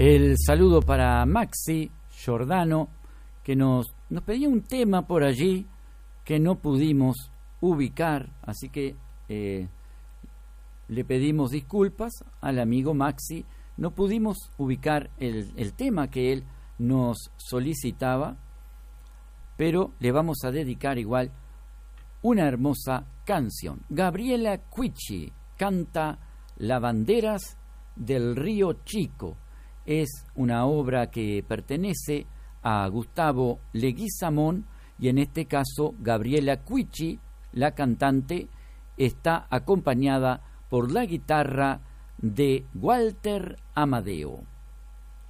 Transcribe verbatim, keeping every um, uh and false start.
El saludo para Maxi Giordano, que nos, nos pedía un tema por allí que no pudimos ubicar, así que eh, le pedimos disculpas al amigo Maxi. No pudimos ubicar el, el tema que él nos solicitaba, pero le vamos a dedicar igual una hermosa canción. Gabriela Cuicci canta Lavanderas del Río Chico. Es una obra que pertenece a Gustavo Leguizamón y en este caso Gabriela Cuicci, la cantante, está acompañada por la guitarra de Walter Amadeo.